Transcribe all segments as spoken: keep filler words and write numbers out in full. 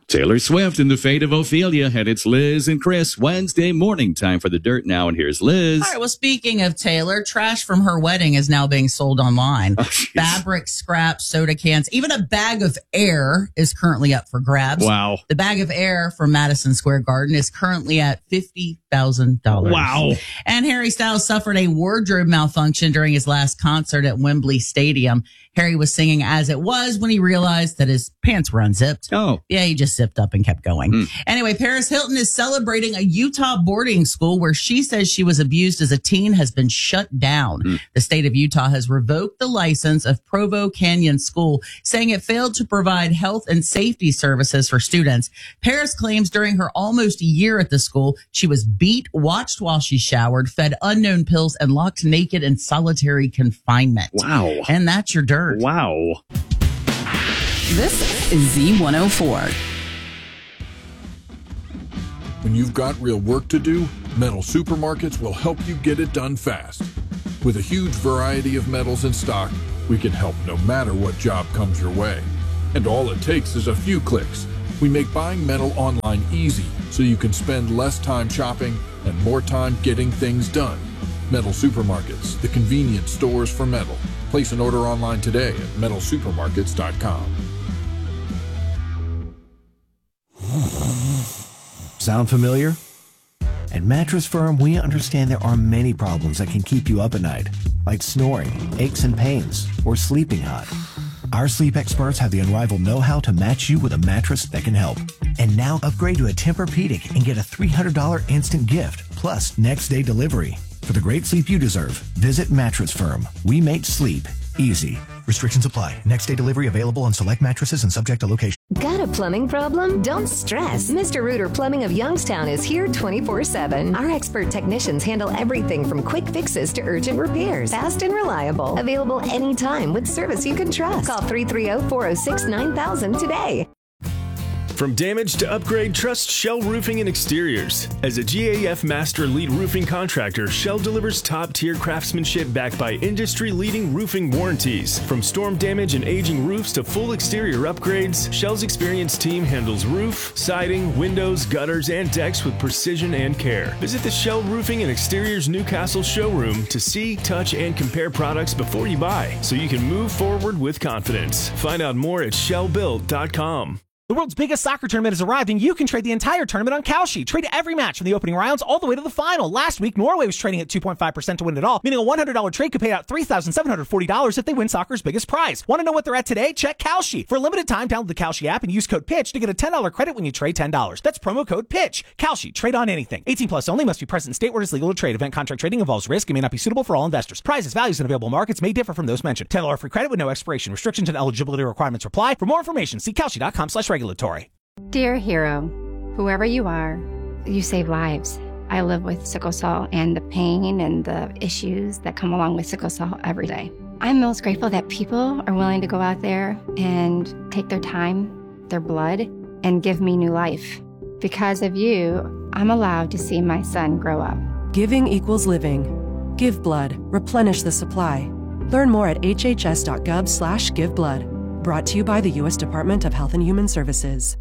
Taylor Swift and the Fate of Ophelia. And it's Liz and Chris. Wednesday morning time for the Dirt now. And here's Liz. All right. Well, speaking of Taylor, trash from her wedding is now being sold online. Oh, Fabric, scraps, soda cans, even a bag of air is currently up for grabs. Wow. The bag of air from Madison Square Garden is currently at fifty thousand dollars. Wow. And Harry Styles suffered a wardrobe malfunction during his last concert at Wembley Stadium. Harry was singing As It Was when he realized that his pants were unzipped. Oh. Yeah, he just zipped up and kept going. Mm. Anyway, Paris Hilton is celebrating a Utah boarding school where she says she was abused as a teen has been shut down. Mm. The state of Utah has revoked the license of Provo Canyon School, saying it failed to provide health and safety services for students. Paris claims during her almost year at the school, she was beat, watched while she showered, fed unknown pills, and locked naked in solitary confinement. Wow. And that's your dirt. Wow. This is Z one oh four. When you've got real work to do, Metal Supermarkets will help you get it done fast. With a huge variety of metals in stock, we can help no matter what job comes your way. And all it takes is a few clicks. We make buying metal online easy so you can spend less time shopping and more time getting things done. Metal Supermarkets, the convenient stores for metal. Place an order online today at metal supermarkets dot com. Sound familiar? At Mattress Firm, we understand there are many problems that can keep you up at night, like snoring, aches and pains, or sleeping hot. Our sleep experts have the unrivaled know-how to match you with a mattress that can help. And now upgrade to a Tempur-Pedic and get a three hundred dollars instant gift, plus next day delivery. For the great sleep you deserve, visit Mattress Firm. We make sleep easy. Restrictions apply. Next day delivery available on select mattresses and subject to location. Got a plumbing problem? Don't stress. Mister Reuter Plumbing of Youngstown is here twenty-four seven. Our expert technicians handle everything from quick fixes to urgent repairs. Fast and reliable. Available anytime with service you can trust. Call three three zero, four zero six, nine thousand today. From damage to upgrade, trust Shell Roofing and Exteriors. As a G A F Master Lead Roofing Contractor, Shell delivers top-tier craftsmanship backed by industry-leading roofing warranties. From storm damage and aging roofs to full exterior upgrades, Shell's experienced team handles roof, siding, windows, gutters, and decks with precision and care. Visit the Shell Roofing and Exteriors Newcastle showroom to see, touch, and compare products before you buy, so you can move forward with confidence. Find out more at shell built dot com. The world's biggest soccer tournament has arrived, and you can trade the entire tournament on Kalshi. Trade every match from the opening rounds all the way to the final. Last week, Norway was trading at two point five percent to win it all, meaning a one hundred dollars trade could pay out three thousand seven hundred forty dollars if they win soccer's biggest prize. Want to know what they're at today? Check Kalshi. For a limited time, download the Kalshi app and use code PITCH to get a ten dollars credit when you trade ten dollars. That's promo code PITCH. Kalshi. Trade on anything. eighteen plus only. Must be present in state where it is legal to trade. Event contract trading involves risk and may not be suitable for all investors. Prizes, values, and available markets may differ from those mentioned. ten dollars free credit with no expiration. Restrictions and eligibility requirements apply. For more information, see kalshi dot com slash regulatory. Dear hero, whoever you are, you save lives. I live with sickle cell and the pain and the issues that come along with sickle cell every day. I'm most grateful that people are willing to go out there and take their time, their blood, and give me new life. Because of you, I'm allowed to see my son grow up. Giving equals living. Give blood. Replenish the supply. Learn more at h h s dot gov slash give blood. Brought to you by the U S Department of Health and Human Services.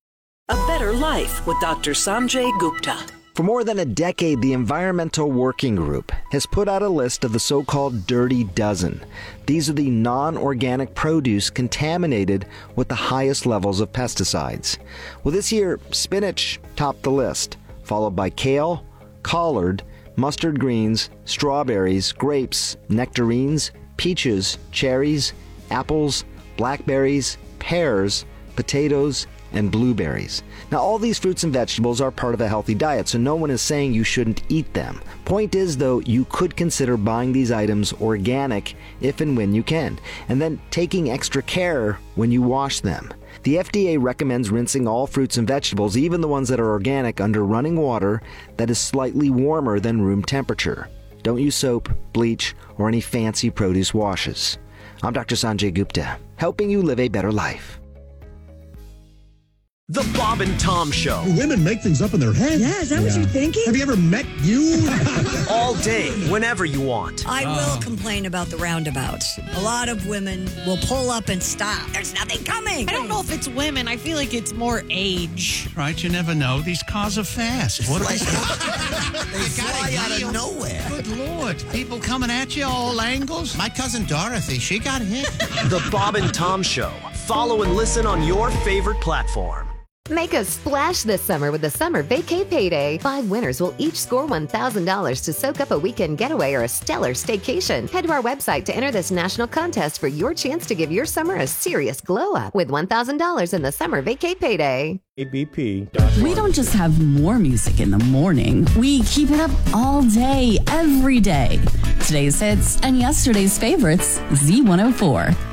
A Better Life with Doctor Sanjay Gupta. For more than a decade, the Environmental Working Group has put out a list of the so-called Dirty Dozen. These are the non-organic produce contaminated with the highest levels of pesticides. Well, this year, spinach topped the list, followed by kale, collard, mustard greens, strawberries, grapes, nectarines, peaches, cherries, apples, blackberries, pears, potatoes, and blueberries. Now, all these fruits and vegetables are part of a healthy diet, so no one is saying you shouldn't eat them. Point is, though, you could consider buying these items organic if and when you can, and then taking extra care when you wash them. The F D A recommends rinsing all fruits and vegetables, even the ones that are organic, under running water that is slightly warmer than room temperature. Don't use soap, bleach, or any fancy produce washes. I'm Doctor Sanjay Gupta, helping you live a better life. The Bob and Tom Show. Women make things up in their head. Yeah, is that yeah. what you're thinking? Have you ever met you? All day, whenever you want. I oh. will complain about the roundabouts. A lot of women will pull up and stop. There's nothing coming. I don't know if it's women. I feel like it's more age. Right, you never know. These cars are fast. What they fly out of nowhere. Good Lord. People coming at you all angles. My cousin Dorothy, she got hit. The Bob and Tom Show. Follow and listen on your favorite platform. Make a splash this summer with the Summer Vacay Payday. Five winners will each score one thousand dollars to soak up a weekend getaway or a stellar staycation. Head to our website to enter this national contest for your chance to give your summer a serious glow up with one thousand dollars in the Summer Vacay Payday. A B P. We don't just have more music in the morning. We keep it up all day, every day. Today's hits and yesterday's favorites, Z one oh four.